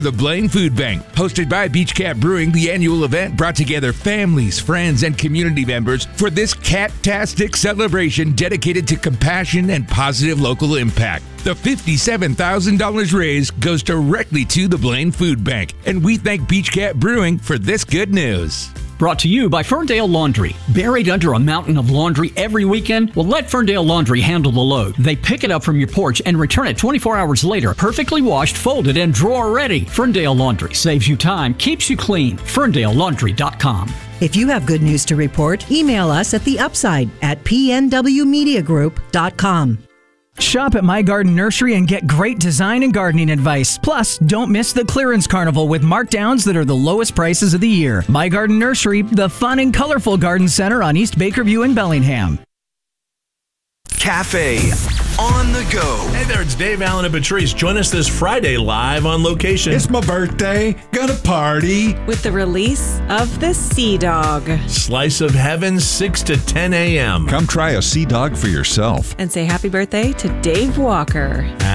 The Blaine Food Bank, hosted by Beach Cat Brewing, the annual event brought together families, friends, and community members for this cat-tastic celebration dedicated to compassion and positive local impact. The $57,000 raised goes directly to the Blaine Food Bank, and we thank Beach Cat Brewing for this good news. Brought to you by Ferndale Laundry. Buried under a mountain of laundry every weekend? Well, let Ferndale Laundry handle the load. They pick it up from your porch and return it 24 hours later, perfectly washed, folded, and drawer ready. Ferndale Laundry saves you time, keeps you clean. FerndaleLaundry.com. If you have good news to report, email us at theupside@pnwmediagroup.com. Shop at My Garden Nursery and get great design and gardening advice. Plus, don't miss the Clearance Carnival with markdowns that are the lowest prices of the year. My Garden Nursery, the fun and colorful garden center on East Bakerview in Bellingham. Cafe on the go. Hey there, it's Dave Allen and Patrice. Join us this Friday live on location. It's my birthday. Gonna party. With the release of the Sea Dog. Slice of Heaven, 6 to 10 a.m. Come try a Sea Dog for yourself. And say happy birthday to Dave Walker.